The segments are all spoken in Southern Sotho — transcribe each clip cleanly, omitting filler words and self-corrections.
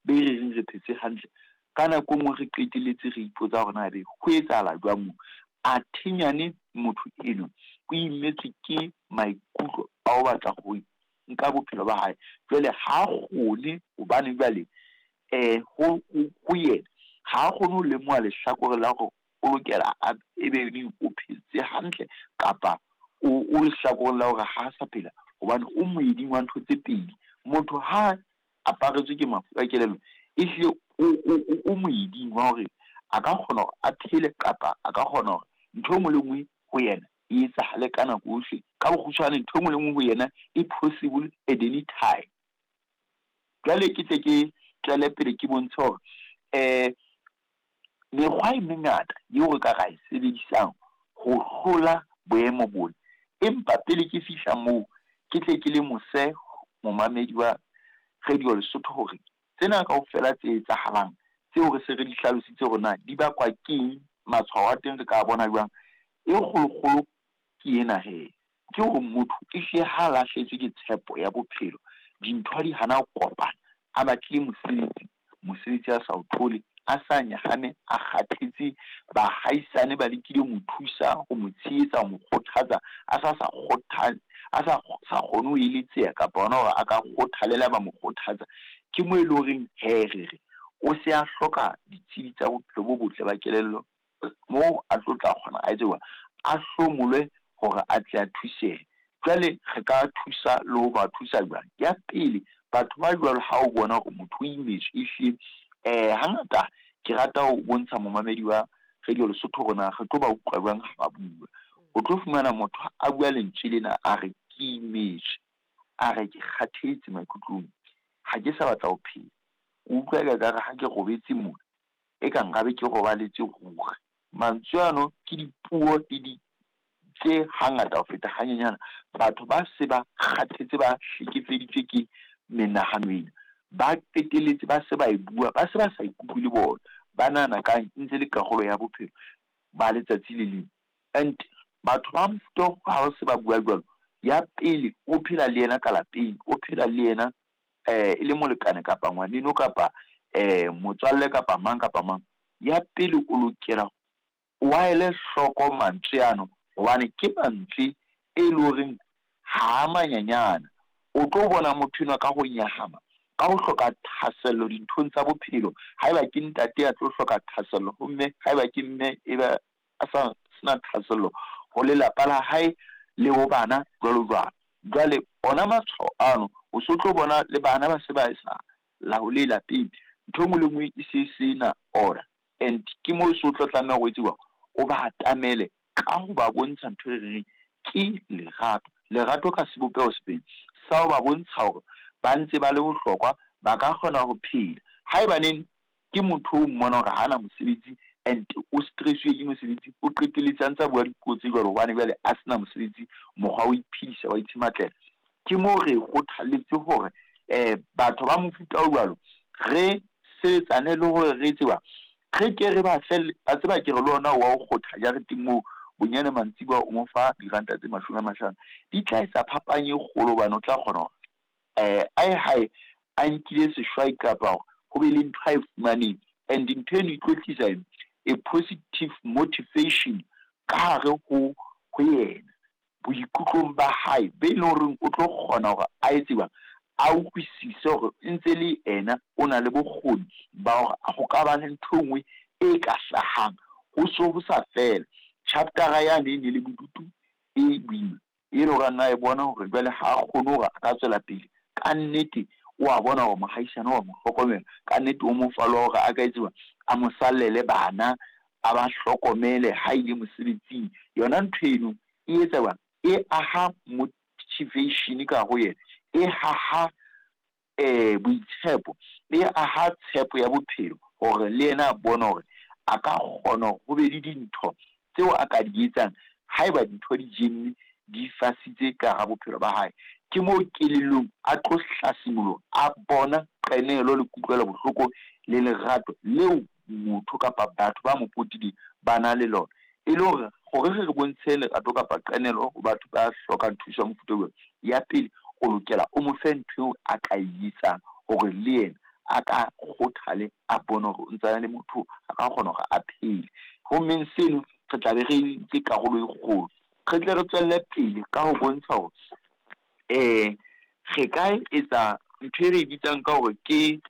be re phetse hantle kana ko mo re qeteletse re ipotsa hore na be ho etsahala jwang mo a thenyane motho eno o imetswe ke maikutlo a o batla go nka bophelo ba hae jwale ha gone hobane jwale go yena ha gone le mo le hlakore la go o lokela ebe ni o phetse hantle kapa o le hlakore la hore ha sa phela hobane o moeding wa ntho tse pedi motho ha aparetswe ke mafu a kelello ehle o moeding wa hore a ka kgona hore a phele kapa a ka kgona hore ntho e nngwe le nngwe ho yena e etsahale ka nako ohle ka bokgutshwane ntho e nngwe le nngwe ho yena e possible at any time. Jwale ke tle ke tlele pele ke bontsha hore mekgwa e mengata eo re ka ra e sebedisang ho hlola boemo bona empa pele ke fihla moo ke tle ke le mose momamedi wa Radio Lesotho hore tsena kaofela tse etsahalang tseo re se re di hlalositse rona di bakwa ke matshwao a teng re ka bona jwang e kgolokgolo ke ena he ke hore motho ehle ha lahletswe ke tshepo ya bophelo dintho di hana kopana a batlile mosebetsi a sa o thole a sa nyahame a kgathetse ba haisane ba lekile mo thusa go mo tsheetsa mo kgothatsa a sa kgone ho eletseha kapa ona hore a ka kgothalela ba mo kgothatsa ke mo e le horeng herere o se a hloka ditsebi tsa bophelo bo botle ba kelello mo a tlotla kgona a etsewa a hlomolwe hore a tle a thusehe jwale re ka thusa le ho ba thusa jwang ya pele batho ba jwalo ha o bona hore motho o imetswe ehle hangata ke rata ho bontsha momamedi wa Radio Lesotho rona re tlo ba utlwa jwang ha ba bua o tlo fumana motho a bua lentswe lena a re ke imetswe a re ke kgathetse maikutlong ha ke sa batla ho phela o utlwa ka re ha ke robetse mona e ka nkabe ke robaletse ruri mantswe ano ke dipuo di tse hangata ho feta hanyenyana batho ba se ba kgathetse ba hlekefeditswe ke menahano ena ba peteletse ba se ba e bua ba se ba sa ikutlwe le bona ba nana ka ntse le karolo ya bophelo ba letsatsi le leng and batho ba mfuto ha se ba bua jwalo ya pele o phela le yena ka lapeng o phela le yena e le molekane kapa ngwaneno kapa motswalle kapa mang ya pele o lokela wa ele hloko mantswe ano hobane ke mantswe e le horeng ha manyanyana o tlo bona motho ena ka ho nyahama ka ho hloka thasello dinthong tsa bophelo haeba ke ntate a tlo hloka thasello ho mme haeba ke mme eba a sa sena thasello ho lelapa la hae le ho bana jwale ona matshwao ano o so tlo bona le bana ba se ba sa la ho le lapeng ntho nngwe le nngwe e se sena order and ke mo so tlo tlameha go etsewa o ba tamele ka ho ba bontsha ntho e reng ke lerato ka sebopego sepedi sa ho ba bontsha hore ba ntse ba le bohlokwa ba ka kgona ho phela haebaneng ke motho o mmona hore hana mosebetsi and o stresswe ke mosebetsi o qeteletse a ntse a bua dikotsi jwalo hobane jwale a sena mosebetsi mokgwa o iphedisa wa itshimatlela ke mo re kgothaletse hore batho ba mofuta o jwalo re sebetsane le hore re tsewa re ke re ba felle a tseba ke re le ona wa ho kgotha ya re timo bonyane mantsiba o mo fa diranta tse 50 di tla etsa phapanye kgolo bana o tla kgona ai hai a nkile seshwai kapa ho be le ntho a e fumaneng and ntho eno e tlo tlisa a positive motivation ka hare ho yena boikutlong ba hae be le hore o tlo kgona hore a etseba a utlwisise hore ntse le ena o na le bokgoni ba hore a go ka ba le ntho nngwe e ka hlahang ho so ho sa fela chapter ya ne le bodutu e boima e re ga nna e bona hore jwale ha a kgone hore a ka tswela pele ka nnete o a bona hore mohaisana wa mo hlokomela ka nnete o mo falo hore a ka etsewa a mo sallele bana a ba hlokomele ha ile mosebetsing yona ntho eno e etsa e aha motivation ka go yena e haha boitshepo e aha tshepo ya bophelo hore le yena a bona hore a ka kgona ho be le dintho tseo a ka di etsang haeba dintho di jemme di fasitse ka ga bophelo ba hae ke mo kelellong a tlo hlasimolo a bona qenelo le kutlwela bohloko le lerato leo motho kapa batho ba mo potile bana le lona e le hore gore re bontshe lerato kapa qenelo go batho ba hloka thuso mofuta ya pele o lokela o mo fe ntho a ka e etsang hore le yena a ka kgothale a bona hore o ntse le motho a ka kgona hore a phele ho men seno re tla be re ntse karolo e kgolo re tle re tswelle pele ka ho bontsha hore re ka etsa ntho e re bitsang ka hore ke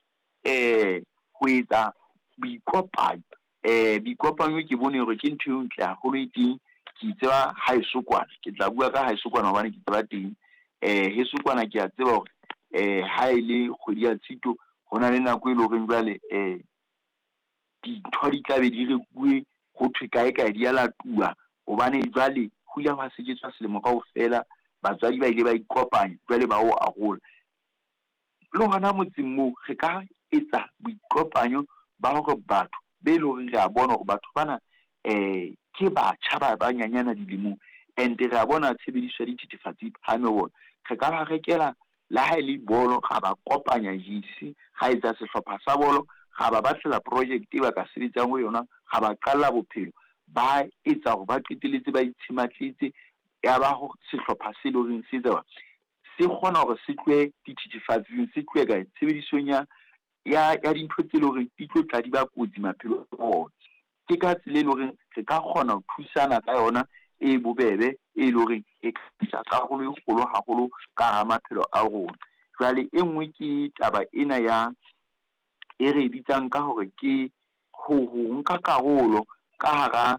ho etsa boikopanyo boikopanyo ke bone hore ke ntho e ntle haholo e teng ke tseba ha e sokwana ke tla bua ka ha e sokwana hobane ke tseba teng he sokwana ke a tseba hore ha ile kgwedi ya Tshitwe hona le nako e le hore jwale dintho di tla be di re bue ho thwe kae di ya latua hobane jwale ho ile ha seketswa selemo kaofela batswadi ba ile ba ikopanya jwale ba o arola le hona motseng moo re ka etsa boikopanyo ba hore batho be le hore re a bona hore batho bana ke batjha ba banyanyana dilemong and re a bona tshebediso ya dithethefatsi phame bona re ka ba rekela la ha ile bolo ga ba kopanya jisi ga etsa sehlopha sa bolo ga ba batlela project ba ka sebetsang ho yona ga ba qala bophelo ba etsa hore ba qeteletse ba itshimatletse ya ba ho sehlopha se le reng se tseba se kgona hore se tloe dithethefatsi se tloe ka tshebedisong ya dintho tse le hore di tlo tla di ba kotsi maphelo a bona ke ka tsela le hore re ka kgona ho thusana ka yona e bobebe e le hore e ka karolo e kgolo haholo ka ha maphelo a rona jwale e nngwe ke taba ena ya e re bitsang ka hore ke ho nka karolo ka hara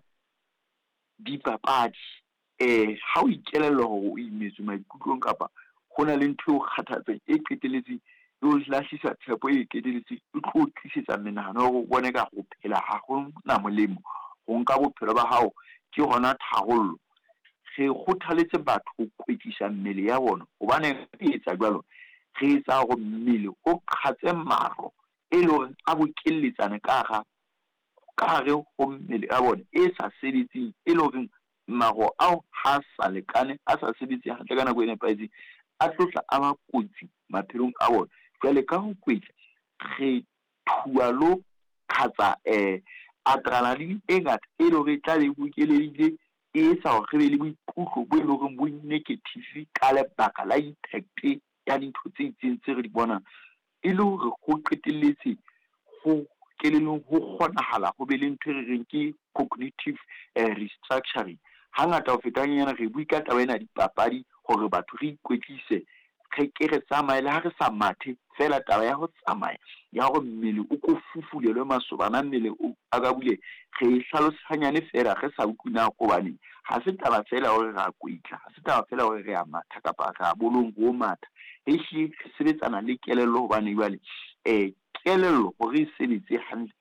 dipapadi ha o ikelella hore o imetswe maikutlong kapa hona le ntho e kgathatsang e qeteletse o lahlisa tshepo e qeteletse o tlo tlisetsa menahano hore o bone ka go phela ha go na molemo go nka bophelo ba hao ke hona tharollo re kgothaletse batho go kwetlisa mmele ya bona hobane re etsa jwalo re etsa go mmele o kgatse maro e le hore a bokelletsane ka gare go mmele ya bona e sa sebetseng e le hore maro ao ha sa lekane a sa sebetse hantle ka nako e nepahetseng a tlotla a ba kotsi maphelong a bona jwale ka ho kwetla re thua lo khatsa adrenaline e ngata e le hore tla le bokeledile e etsa hore re be le boikutlo bo e le hore bo negative ka lebaka la impact ya dintho tse itseng tse re di bonang e le hore go qetelletse go kelelong ho kgonahala ho be le ntho e re reng ke cognitive restructuring hangata ho fetanyana re bua ka taba ena dipapadi hore batho re ikwetlise re ke re tsamaye le ha re sa mathe fela taba ya ho tsamaya ya hore mmele o ko fufulelwe masobana mmele o a ka bule re hlalosanyane fela re sa utlwina go bane ha se taba fela hore ra kwetla ha se taba fela hore re a matha kapa ra bolong go matha e shi sebetsana le kelello hobane jwale kelello hore e sebetse hantle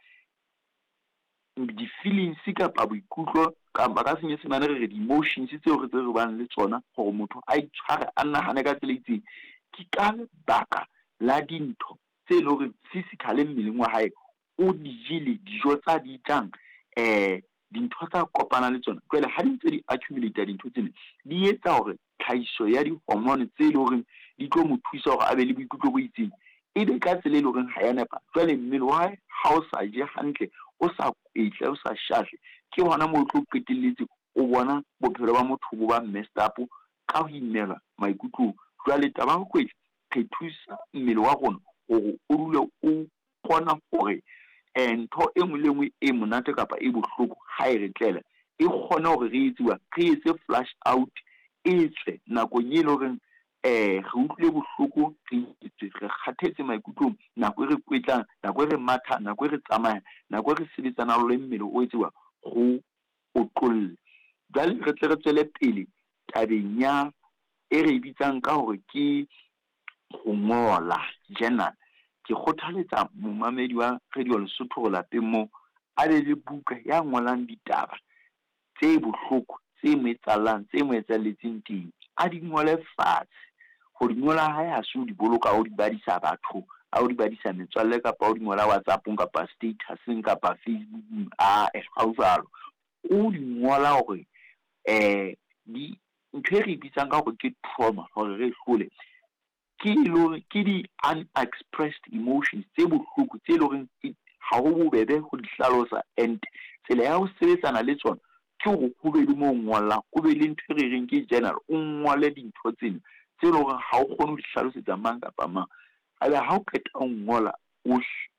di-feelings kapa boikutlo kapa ka senyesemane re di-emotions tseo re tse re bang le tsona gore motho a itshware a nahane ka tsela itseng ke ka baka la dintho tse e le hore physically mmeleng wa hae o di jele dijo tsa di tlang dintho tsa kopana le tsona jwale ha di ntse di accumulate dintho tsena di etsa hore tlhahiso ya di-hormone tse e le hore di tlo mo thusa hore a be le boikutlo bo itseng e be ka tsela e le hore ha ya nepa jwale mmele wa hae ha o sa je hantle o sa kwetle o sa shahle ke hona mo tlo qetelletse o bona bophelo ba motho bo ba messed up ka ho inela maikutlo jwale taba go kwetle re thusa mmele wa rona gore o dule o kgona gore ntho e nngwe le nngwe e monate kapa e bohloko ha e re tlela e kgona hore re etse flush out e tswe nakong e le hore re utlwile bohloko re kgathetse maikutlong nako e re kwetlang nako e re matha nako e re tsamaya nako e re sebetsana le mmele o etsewa go otlolle jwale re tle re tswele pele tabeng ya e re bitsang ka hore ke go ngola journal ke kgothaletsa momamedi wa Radio Lesotho go lapeng mo a be le buka ya ngolang ditaba tse bohloko tse mo etsalang tse mo etsalletseng teng a di ngole fatshe go di ngola ha ya se o di boloka o di badisa batho a o di badisa metswalle kapa o di ngola WhatsApp-ong kapa statuseng kapa Facebook ha o jwalo o di ngola hore di ntho e re bitsang ka hore ke trauma hore re hlole ke di unexpressed emotions tse bohloko tse le hore ha go bobebe go di hlalosa and tsela ya ho sebetsana le tsona ke go be le mo ngolla go be le ntho re reng ke journal o ngole dintho tsena tse le hore ha o kgone ho di hlalosetsa mang kapa mang ha o qeta o ngola o